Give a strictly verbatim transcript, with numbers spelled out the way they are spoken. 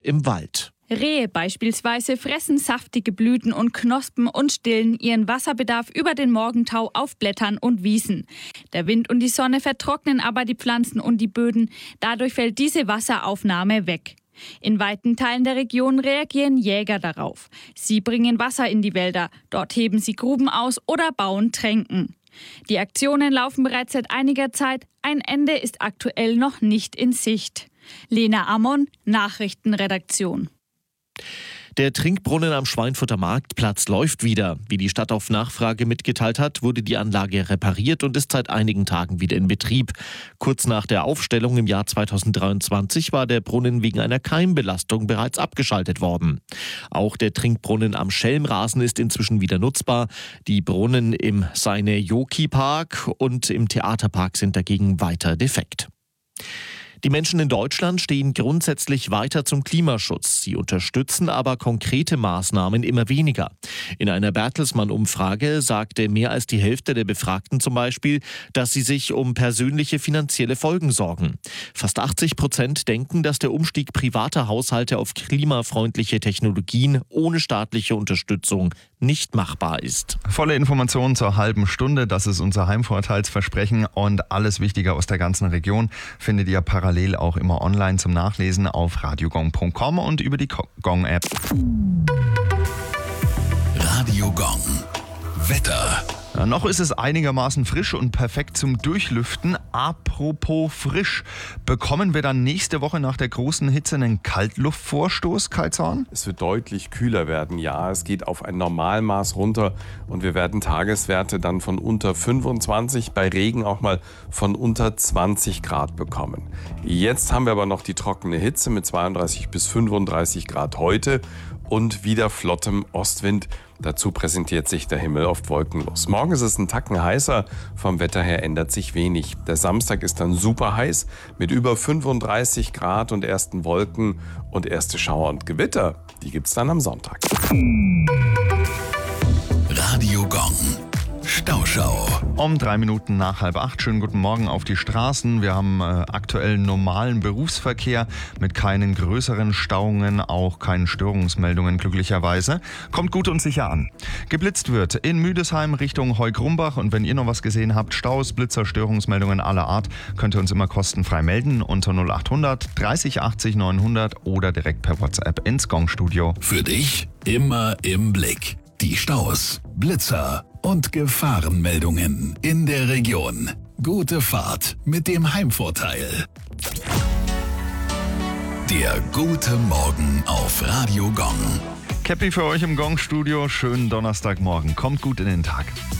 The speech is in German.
im Wald. Rehe beispielsweise fressen saftige Blüten und Knospen und stillen ihren Wasserbedarf über den Morgentau auf Blättern und Wiesen. Der Wind und die Sonne vertrocknen aber die Pflanzen und die Böden. Dadurch fällt diese Wasseraufnahme weg. In weiten Teilen der Region reagieren Jäger darauf. Sie bringen Wasser in die Wälder. Dort heben sie Gruben aus oder bauen Tränken. Die Aktionen laufen bereits seit einiger Zeit. Ein Ende ist aktuell noch nicht in Sicht. Lena Ammon, Nachrichtenredaktion. Der Trinkbrunnen am Schweinfurter Marktplatz läuft wieder. Wie die Stadt auf Nachfrage mitgeteilt hat, wurde die Anlage repariert und ist seit einigen Tagen wieder in Betrieb. Kurz nach der Aufstellung im Jahr zweitausenddreiundzwanzig war der Brunnen wegen einer Keimbelastung bereits abgeschaltet worden. Auch der Trinkbrunnen am Schelmrasen ist inzwischen wieder nutzbar. Die Brunnen im Seine-Joki-Park und im Theaterpark sind dagegen weiter defekt. Die Menschen in Deutschland stehen grundsätzlich weiter zum Klimaschutz. Sie unterstützen aber konkrete Maßnahmen immer weniger. In einer Bertelsmann-Umfrage sagte mehr als die Hälfte der Befragten zum Beispiel, dass sie sich um persönliche finanzielle Folgen sorgen. Fast achtzig Prozent denken, dass der Umstieg privater Haushalte auf klimafreundliche Technologien ohne staatliche Unterstützung nicht machbar ist. Volle Informationen zur halben Stunde, das ist unser Heimvorteilsversprechen, und alles Wichtige aus der ganzen Region findet ihr parallel auch immer online zum Nachlesen auf radiogong punkt com und über die Gong-App. Radio Gong. Wetter. Ja, noch ist es einigermaßen frisch und perfekt zum Durchlüften. Apropos frisch, bekommen wir dann nächste Woche nach der großen Hitze einen Kaltluftvorstoß, Kai Zorn? Es wird deutlich kühler werden, ja. Es geht auf ein Normalmaß runter und wir werden Tageswerte dann von unter fünfundzwanzig, bei Regen auch mal von unter zwanzig Grad bekommen. Jetzt haben wir aber noch die trockene Hitze mit zweiunddreißig bis fünfunddreißig Grad heute und wieder flottem Ostwind. Dazu präsentiert sich der Himmel oft wolkenlos. Morgen ist es ein Tacken heißer, vom Wetter her ändert sich wenig. Der Samstag ist dann super heiß mit über fünfunddreißig Grad und ersten Wolken und erste Schauer und Gewitter. Die gibt's dann am Sonntag. Radio Gong. Stauschau. Um drei Minuten nach halb acht. Schönen guten Morgen auf die Straßen. Wir haben äh, aktuell normalen Berufsverkehr mit keinen größeren Stauungen, auch keinen Störungsmeldungen glücklicherweise. Kommt gut und sicher an. Geblitzt wird in Müdesheim Richtung Heugrumbach, und wenn ihr noch was gesehen habt, Staus, Blitzer, Störungsmeldungen aller Art, könnt ihr uns immer kostenfrei melden unter null achthundert dreißig achtzig neunhundert oder direkt per WhatsApp ins Gong-Studio. Für dich immer im Blick. Die Staus, Blitzer und Gefahrenmeldungen in der Region. Gute Fahrt mit dem Heimvorteil. Der gute Morgen auf Radio Gong. Käppi für euch im Gong-Studio. Schönen Donnerstagmorgen. Kommt gut in den Tag.